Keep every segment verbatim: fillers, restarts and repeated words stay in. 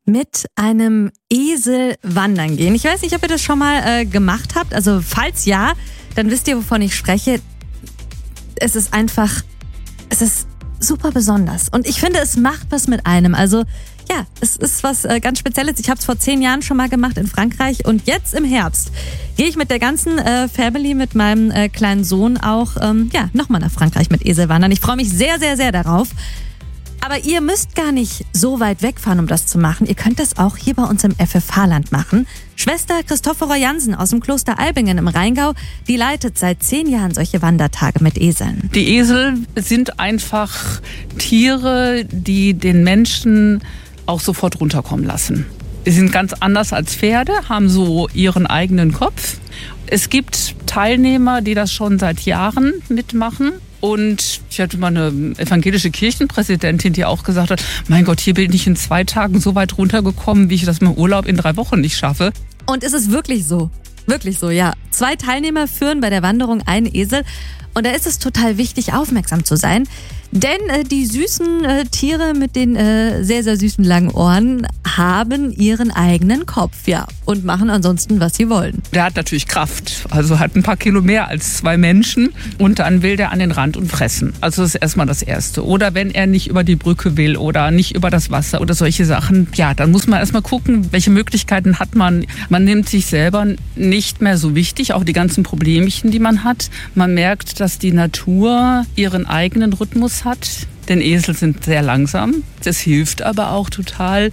mit einem Esel wandern gehen. Ich weiß nicht, ob ihr das schon mal äh, gemacht habt. Also falls ja, dann wisst ihr, wovon ich spreche. Es ist einfach, es ist super besonders. Und ich finde, es macht was mit einem. Also ja, es ist was äh, ganz Spezielles. Ich habe es vor zehn Jahren schon mal gemacht in Frankreich. Und jetzt im Herbst gehe ich mit der ganzen äh, Family, mit meinem äh, kleinen Sohn auch ähm, ja, nochmal nach Frankreich mit Esel wandern. Ich freue mich sehr, sehr, sehr darauf. Aber ihr müsst gar nicht so weit wegfahren, um das zu machen. Ihr könnt das auch hier bei uns im F F H-Land machen. Schwester Christophora Jansen aus dem Kloster Albingen im Rheingau, die leitet seit zehn Jahren solche Wandertage mit Eseln. Die Esel sind einfach Tiere, die den Menschen auch sofort runterkommen lassen. Sie sind ganz anders als Pferde, haben so ihren eigenen Kopf. Es gibt Teilnehmer, die das schon seit Jahren mitmachen. Und ich hatte mal eine evangelische Kirchenpräsidentin, die auch gesagt hat, mein Gott, hier bin ich in zwei Tagen so weit runtergekommen, wie ich das mit dem Urlaub in drei Wochen nicht schaffe. Und ist es wirklich so? Wirklich so, ja. Zwei Teilnehmer führen bei der Wanderung einen Esel. Und da ist es total wichtig, aufmerksam zu sein. Denn äh, die süßen äh, Tiere mit den äh, sehr, sehr süßen langen Ohren haben ihren eigenen Kopf, ja. Und machen ansonsten, was sie wollen. Der hat natürlich Kraft, also hat ein paar Kilo mehr als zwei Menschen. Und dann will der an den Rand und fressen. Also das ist erstmal das Erste. Oder wenn er nicht über die Brücke will oder nicht über das Wasser oder solche Sachen, ja, dann muss man erstmal gucken, welche Möglichkeiten hat man. Man nimmt sich selber nicht mehr so wichtig, auch die ganzen Problemchen, die man hat. Man merkt, dass die Natur ihren eigenen Rhythmus hat. Denn Esel sind sehr langsam. Das hilft aber auch total,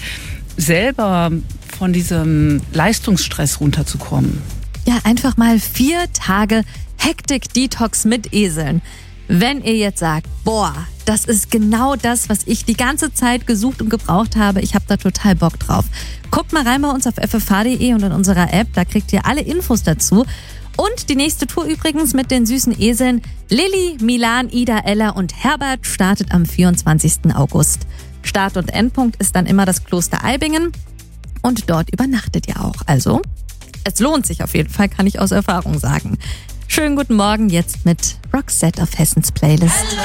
selber von diesem Leistungsstress runterzukommen. Ja, einfach mal vier Tage Hektik-Detox mit Eseln. Wenn ihr jetzt sagt, boah, das ist genau das, was ich die ganze Zeit gesucht und gebraucht habe, ich habe da total Bock drauf. Guckt mal rein bei uns auf f f h punkt d e und in unserer App, da kriegt ihr alle Infos dazu. Und die nächste Tour übrigens mit den süßen Eseln. Lilly, Milan, Ida, Ella und Herbert startet am vierundzwanzigsten August. Start- und Endpunkt ist dann immer das Kloster Albingen. Und dort übernachtet ihr auch. Also, es lohnt sich auf jeden Fall, kann ich aus Erfahrung sagen. Schönen guten Morgen jetzt mit Roxette auf Hessens Playlist.